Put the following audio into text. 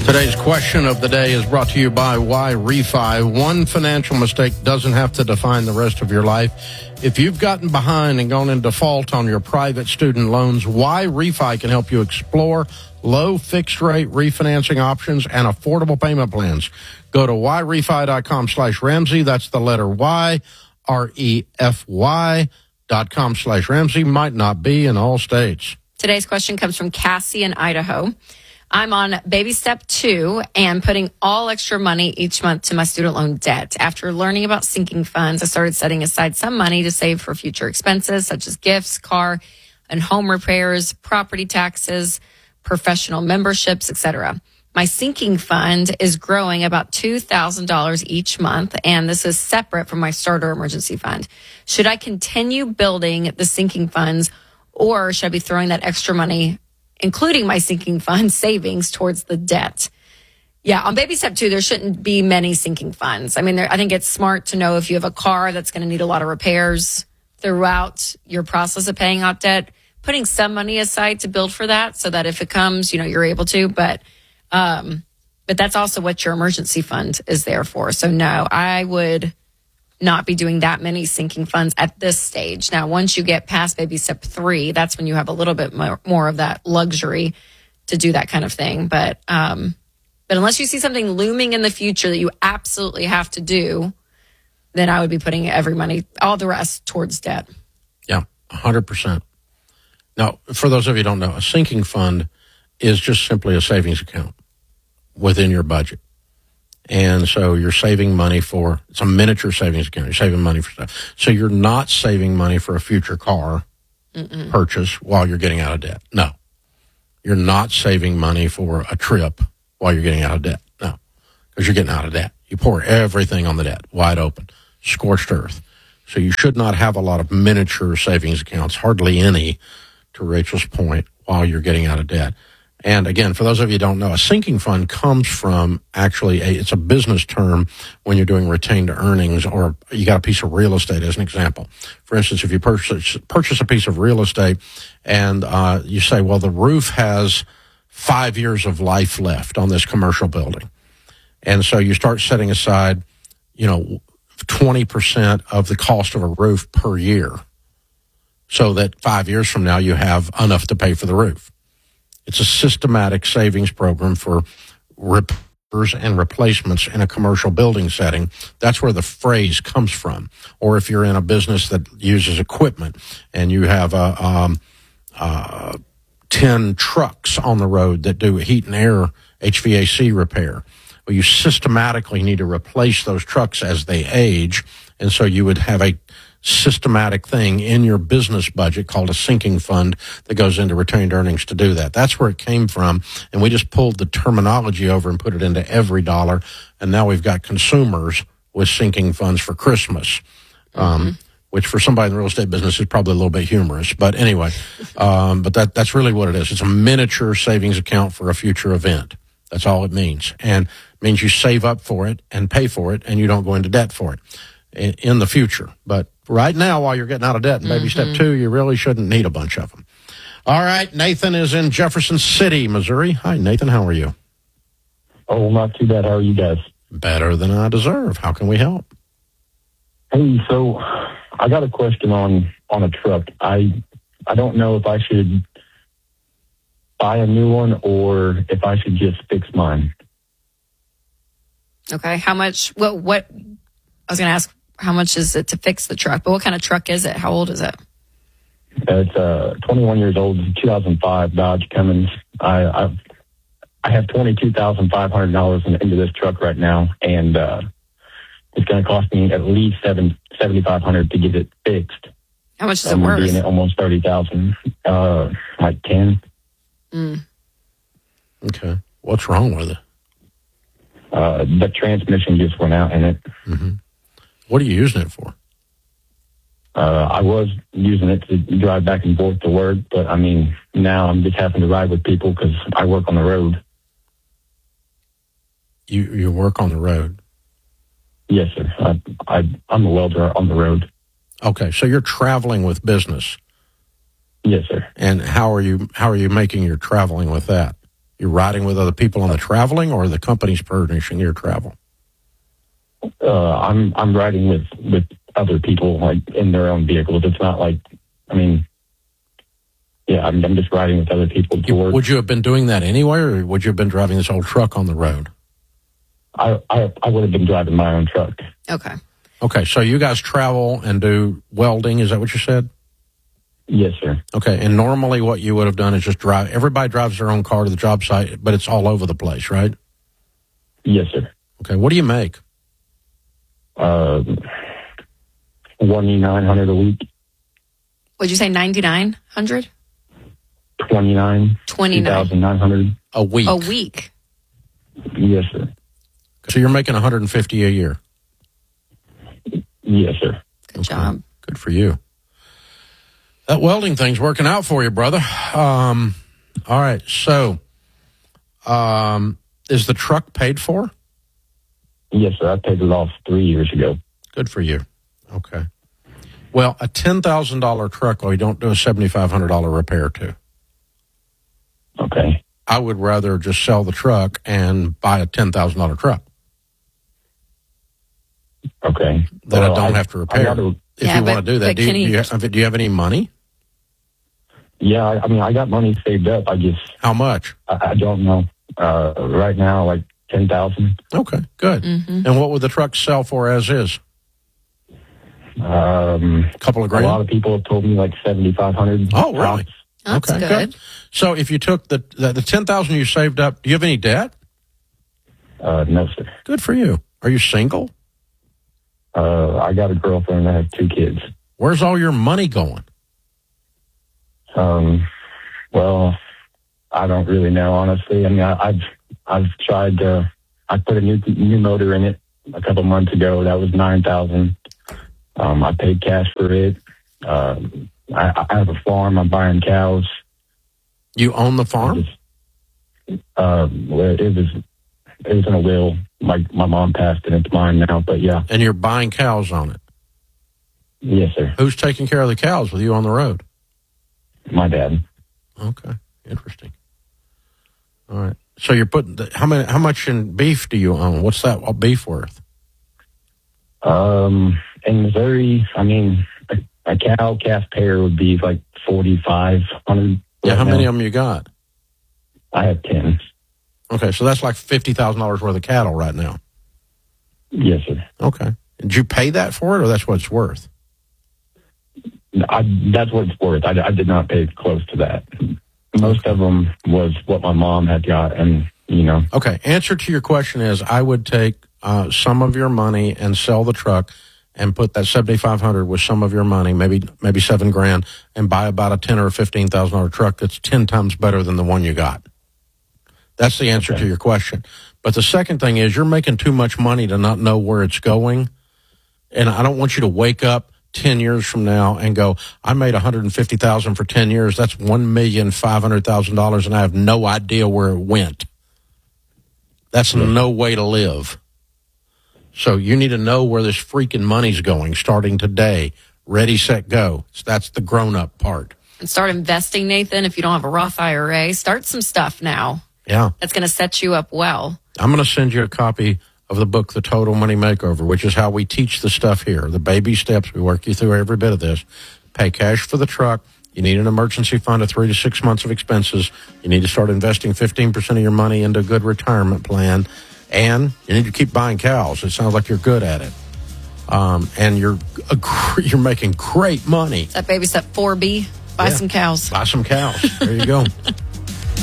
Today's question of the day is brought to you by Why Refi. One financial mistake doesn't have to define the rest of your life. If you've gotten behind and gone in default on your private student loans, Why Refi can help you explore low fixed rate refinancing options and affordable payment plans. Go to whyrefi.com/Ramsey. That's the letter Y, REFY.com/Ramsey. Might not be in all states. Today's question comes from Cassie in Idaho. I'm on baby step 2 and putting all extra money each month to my student loan debt. After learning about sinking funds, I started setting aside some money to save for future expenses such as gifts, car and home repairs, property taxes, professional memberships, etc. My sinking fund is growing about $2,000 each month, and this is separate from my starter emergency fund. Should I continue building the sinking funds, or should I be throwing that extra money, including my sinking fund savings, towards the debt? Yeah, on baby step 2, there shouldn't be many sinking funds. I mean, I think it's smart to know if you have a car that's going to need a lot of repairs throughout your process of paying off debt, putting some money aside to build for that so that if it comes, you're able to. But that's also what your emergency fund is there for. So no, I would not be doing that many sinking funds at this stage. Now, once you get past baby step 3, that's when you have a little bit more of that luxury to do that kind of thing. But unless you see something looming in the future that you absolutely have to do, then I would be putting all the rest towards debt. Yeah, 100%. Now, for those of you who don't know, a sinking fund is just simply a savings account within your budget. And so you're saving money it's a miniature savings account. You're saving money for stuff. So you're not saving money for a future car purchase while you're getting out of debt. No. You're not saving money for a trip while you're getting out of debt. No. Because you're getting out of debt. You pour everything on the debt, wide open, scorched earth. So you should not have a lot of miniature savings accounts, hardly any, to Rachel's point, while you're getting out of debt. And again, for those of you who don't know, a sinking fund comes from it's a business term when you're doing retained earnings, or you got a piece of real estate as an example. For instance, if you purchase a piece of real estate and you say, well, the roof has 5 years of life left on this commercial building. And so you start setting aside, 20% of the cost of a roof per year, so that 5 years from now you have enough to pay for the roof. It's a systematic savings program for repairs and replacements in a commercial building setting. That's where the phrase comes from. Or if you're in a business that uses equipment and you have 10 trucks on the road that do heat and air HVAC repair, well, you systematically need to replace those trucks as they age. And so you would have a systematic thing in your business budget called a sinking fund that goes into retained earnings to do that. That's where it came from. And we just pulled the terminology over and put it into every dollar. And now we've got consumers with sinking funds for Christmas, which for somebody in the real estate business is probably a little bit humorous. But anyway, but that's really what it is. It's a miniature savings account for a future event. That's all it means. And it means you save up for it and pay for it, and you don't go into debt for it in the future. But right now, while you're getting out of debt in baby step 2, you really shouldn't need a bunch of them. All right, Nathan is in Jefferson City, Missouri. Hi, Nathan. How are you? Oh, not too bad. How are you guys? Better than I deserve. How can we help? Hey, so I got a question on a truck. I don't know if I should buy a new one or if I should just fix mine. Okay. How much? What? I was going to ask, how much is it to fix the truck? But what kind of truck is it? How old is it? It's 21 years old. 2005 Dodge Cummins. I have $22,500 into this truck right now, and it's going to cost me at least $7,500 to get it fixed. How much is it worth? Being at almost $30,000, like 10. Okay. What's wrong with it? The transmission just went out in it. Mm-hmm. What are you using it for? I was using it to drive back and forth to work, but I mean, now I'm just having to ride with people because I work on the road. You work on the road? Yes, sir. I'm a welder on the road. Okay, so you're traveling with business. Yes, sir. And how are you making your traveling with that? You're riding with other people on the traveling, or the company's furnishing your travel? I'm riding with other people, like in their own vehicles. It's not like, I mean, yeah, I'm just riding with other people to work. Would you have been doing that anyway, or would you have been driving this old truck on the road? I would have been driving my own truck. Okay. Okay, so you guys travel and do welding, is that what you said? Yes, sir. Okay, and normally what you would have done is just drive. Everybody drives their own car to the job site, but it's all over the place, right? Yes, sir. Okay, what do you make? $2,900 a week. Would you say 9,900? 29. 2,900 a week. A week. Yes, sir. So you're making $150 a year. Yes, sir. Good job. Good for you. That welding thing's working out for you, brother. All right. So, is the truck paid for? Yes, sir. I paid it off 3 years ago. Good for you. Okay. Well, a $10,000 truck, you don't do a $7,500 repair to. Okay. I would rather just sell the truck and buy a $10,000 truck. Okay. That I don't have to repair. If Yeah, you want to do that, do you have any money? Yeah, I mean, I got money saved up. How much? I don't know. Right now, like $10,000. Okay, good. Mm-hmm. And what would the truck sell for as is? A couple of grand? A lot of people have told me like $7,500. Oh, really? That's okay, good. So if you took the $10,000 you saved up, do you have any debt? No, sir. Good for you. Are you single? I got a girlfriend and I have 2 kids. Where's all your money going? Well, I don't really know, honestly. I mean, I've tried to. I put a new motor in it a couple months ago. That was $9,000. I paid cash for it. I have a farm. I'm buying cows. You own the farm? Well, it was in a will. My mom passed and it's mine now. But yeah. And you're buying cows on it? Yes, sir. Who's taking care of the cows with you on the road? My dad. Okay, interesting. All right. So you're putting how much in beef do you own? What's that beef worth? In Missouri, I mean, a cow calf pair would be like 4,500. Yeah, how many of them you got? I have 10. Okay, so that's like $50,000 worth of cattle right now. Yes, sir. Okay. Did you pay that for it, or that's what it's worth? That's what it's worth. I did not pay close to that. Most of them was what my mom had got, and Okay. Answer to your question is, I would take some of your money and sell the truck, and put that $7,500 with some of your money, maybe $7,000, and buy about a $10,000 or $15,000 truck that's 10 times better than the one you got. That's the answer to your question. But the second thing is, you're making too much money to not know where it's going, and I don't want you to wake up 10 years from now and go, I made $150,000 for 10 years. That's $1,500,000, and I have no idea where it went. That's no way to live. So you need to know where this freaking money's going starting today. Ready, set, go. So that's the grown-up part. And start investing, Nathan. If you don't have a Roth IRA, start some stuff now. Yeah. That's going to set you up well. I'm going to send you a copy of the book, The Total Money Makeover, which is how we teach the stuff here, the baby steps. We work you through every bit of this. Pay cash for the truck. You need an emergency fund of 3 to 6 months of expenses. You need to start investing 15% of your money into a good retirement plan. And you need to keep buying cows. It sounds like you're good at it. And you're making great money. Is that baby step 4B? Buy some cows. Buy some cows. There you go.